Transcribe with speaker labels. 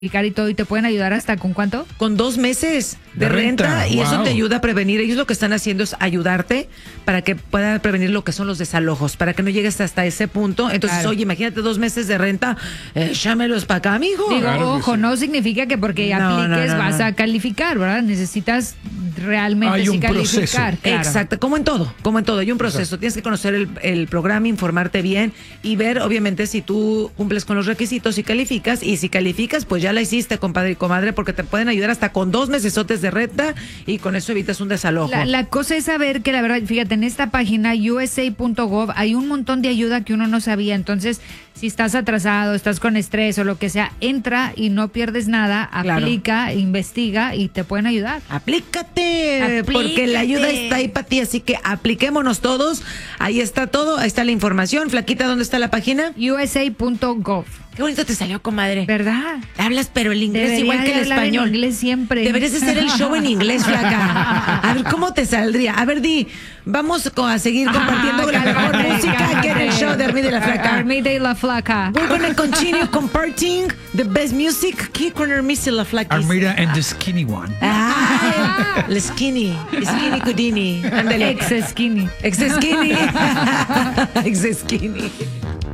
Speaker 1: y todo, y te pueden ayudar hasta ¿con cuánto?
Speaker 2: Con 2 meses de renta y eso te ayuda a prevenir. Ellos lo que están haciendo es ayudarte para que puedan prevenir lo que son los desalojos, para que no llegues hasta ese punto. Entonces, claro. Oye, imagínate 2 meses de renta, échamelos para acá, mijo.
Speaker 1: Digo,
Speaker 3: Claro
Speaker 1: ojo,
Speaker 3: sí.
Speaker 1: no significa que porque apliques vas a calificar, ¿verdad? Necesitas realmente
Speaker 3: Hay un
Speaker 1: calificar.
Speaker 3: proceso.
Speaker 1: Claro.
Speaker 2: Exacto, como en todo, hay un proceso.
Speaker 3: Exacto.
Speaker 2: Tienes que conocer el programa, informarte bien y ver, obviamente, si tú cumples con los requisitos y calificas. Y si calificas, pues ya la hiciste, compadre y comadre, porque te pueden ayudar hasta con 2 mesesotes de renta y con eso evitas un desalojo.
Speaker 1: La cosa es saber que la verdad, fíjate, en esta página USA.gov hay un montón de ayuda que uno no sabía. Entonces, si estás atrasado, estás con estrés o lo que sea, entra y no pierdes nada, aplica, claro. Investiga y te pueden ayudar.
Speaker 2: Aplícate, porque la ayuda está ahí para ti, así que apliquémonos todos. Ahí está todo, ahí está la información. Flaquita, ¿dónde está la página?
Speaker 1: USA.gov.
Speaker 2: Qué bonito te salió, comadre.
Speaker 1: ¿Verdad?
Speaker 2: Hablas, pero el inglés
Speaker 1: Debería
Speaker 2: igual que el
Speaker 1: de hablar
Speaker 2: español.
Speaker 1: en inglés siempre.
Speaker 2: Deberías de hacer el show en inglés, flaca. A ver, ¿cómo te saldría? A ver, vamos a seguir compartiendo la mejor música que en el show de Armida y la Flaca.
Speaker 1: Armida y la Flaca.
Speaker 2: We're gonna continue comparting the best music aquí con Armida y la Flaca.
Speaker 3: Armida and the skinny one.
Speaker 2: La skinny Houdini. Ándale.
Speaker 1: Ex skinny.
Speaker 2: Ex skinny. Ex skinny.